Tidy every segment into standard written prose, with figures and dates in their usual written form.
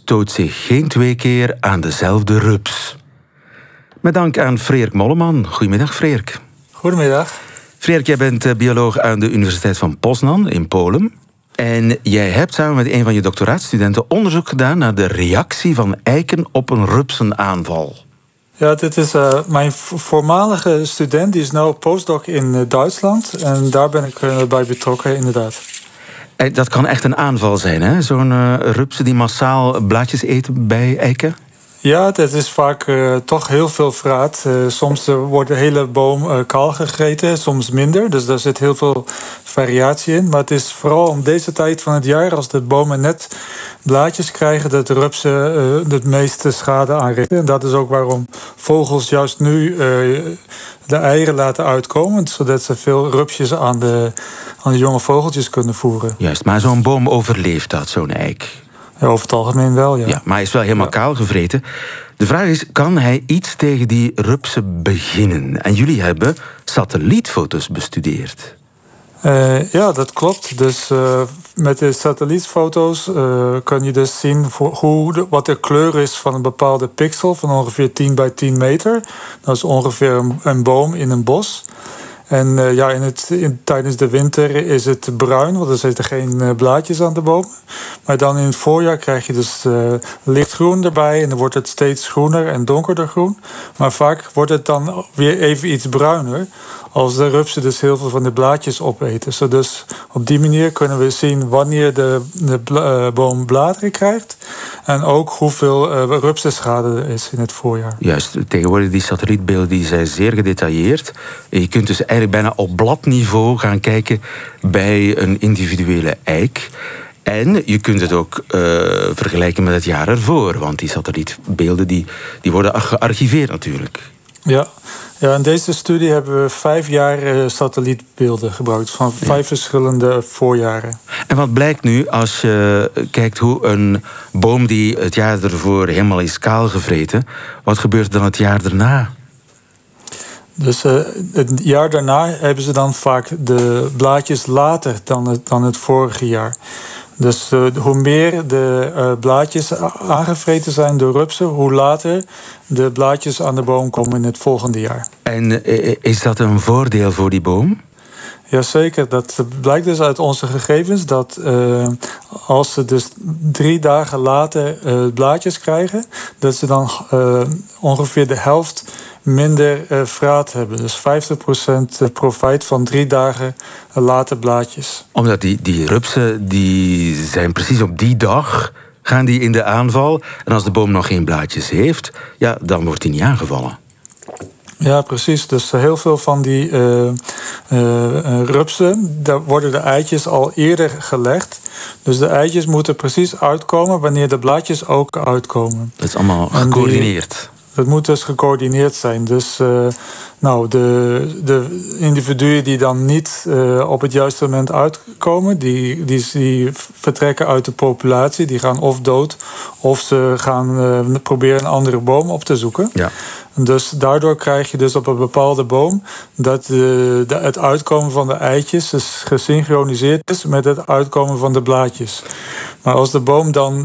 stoot zich geen 2 keer aan dezelfde rups. Met dank aan Freerk Molleman. Goedemiddag, Freerk. Goedemiddag. Freerk, jij bent bioloog aan de Universiteit van Poznan in Polen. En jij hebt samen met een van je doctoraatstudenten onderzoek gedaan naar de reactie van eiken op een rupsenaanval. Ja, dit is mijn voormalige student. Die is nu postdoc in Duitsland. En daar ben ik bij betrokken, inderdaad. Dat kan echt een aanval zijn, hè? Zo'n rupsen die massaal blaadjes eten bij eiken? Ja, dat is vaak toch heel veel vraat. Soms wordt de hele boom kaal gegeten, soms minder. Dus daar zit heel veel variatie in. Maar het is vooral om deze tijd van het jaar, als de bomen net blaadjes krijgen, dat de rupsen het meeste schade aanrichten. En dat is ook waarom vogels juist nu de eieren laten uitkomen, zodat ze veel rupsjes aan de jonge vogeltjes kunnen voeren. Juist, maar zo'n boom overleeft dat, zo'n eik? Ja, over het algemeen wel, ja. Ja, maar hij is wel helemaal kaal gevreten. De vraag is, kan hij iets tegen die rupsen beginnen? En jullie hebben satellietfoto's bestudeerd. Ja, dat klopt. Dus met de satellietfoto's kun je dus zien wat de kleur is van een bepaalde pixel van ongeveer 10 bij 10 meter. Dat is ongeveer een boom in een bos. En tijdens de winter is het bruin, want er zitten geen blaadjes aan de boom. Maar dan in het voorjaar krijg je dus lichtgroen erbij. En dan wordt het steeds groener en donkerder groen. Maar vaak wordt het dan weer even iets bruiner, als de rupsen dus heel veel van de blaadjes opeten. Dus op die manier kunnen we zien wanneer de boom bladeren krijgt. En ook hoeveel rupsenschade er is in het voorjaar. Juist, tegenwoordig die satellietbeelden die zijn zeer gedetailleerd. Je kunt dus eigenlijk bijna op bladniveau gaan kijken bij een individuele eik. En je kunt het ook vergelijken met het jaar ervoor. Want die satellietbeelden die worden gearchiveerd natuurlijk. Ja, in deze studie hebben we 5 jaar satellietbeelden gebruikt van 5 verschillende voorjaren. En wat blijkt nu als je kijkt hoe een boom die het jaar ervoor helemaal is kaal gevreten, wat gebeurt er dan het jaar daarna? Dus het jaar daarna hebben ze dan vaak de blaadjes later dan het vorige jaar. Dus hoe meer de blaadjes aangevreten zijn door rupsen, hoe later de blaadjes aan de boom komen in het volgende jaar. En is dat een voordeel voor die boom? Jazeker, dat blijkt dus uit onze gegevens dat als ze dus 3 dagen later blaadjes krijgen, dat ze dan ongeveer de helft minder vraat hebben. Dus 50% profijt van 3 dagen later blaadjes. Omdat die rupsen die zijn precies op die dag, gaan die in de aanval. En als de boom nog geen blaadjes heeft, ja, dan wordt die niet aangevallen. Ja, precies. Dus heel veel van die rupsen, daar worden de eitjes al eerder gelegd. Dus de eitjes moeten precies uitkomen wanneer de blaadjes ook uitkomen. Dat is allemaal gecoördineerd. Dat moet dus gecoördineerd zijn. Dus de individuen die dan niet op het juiste moment uitkomen, die vertrekken uit de populatie. Die gaan of dood, of ze gaan proberen een andere boom op te zoeken. Ja. Dus daardoor krijg je dus op een bepaalde boom dat het uitkomen van de eitjes dus gesynchroniseerd is met het uitkomen van de blaadjes. Maar als de boom dan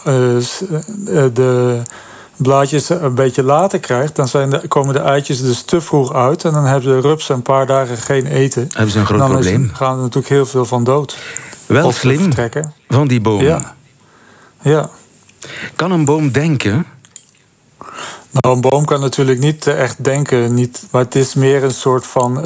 de blaadjes een beetje later krijgt, dan komen de eitjes dus te vroeg uit. En dan hebben de rupsen een paar dagen geen eten. Hebben ze een groot probleem. Dan gaan er natuurlijk heel veel van dood. Wel slim van die boom. Ja. Kan een boom denken? Nou, een boom kan natuurlijk niet echt denken. Maar het is meer een soort van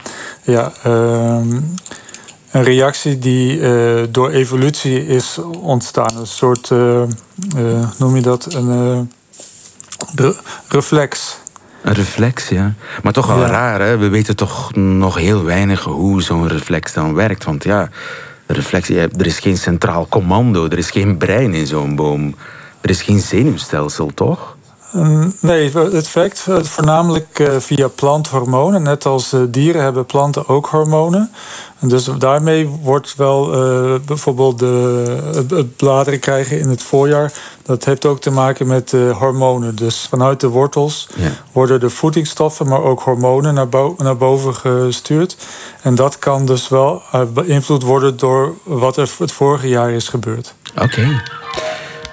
een reactie die door evolutie is ontstaan. Een soort, noem je dat, een reflex. Een reflex, ja. Maar toch wel raar, hè? We weten toch nog heel weinig hoe zo'n reflex dan werkt. Want ja, reflex, er is geen centraal commando, er is geen brein in zo'n boom. Er is geen zenuwstelsel, toch? Nee, het werkt voornamelijk via planthormonen. Net als dieren hebben planten ook hormonen. En dus daarmee wordt wel bijvoorbeeld het bladeren krijgen in het voorjaar. Dat heeft ook te maken met hormonen. Dus vanuit de wortels worden de voedingsstoffen, maar ook hormonen naar boven gestuurd. En dat kan dus wel beïnvloed worden door wat er het vorige jaar is gebeurd. Oké.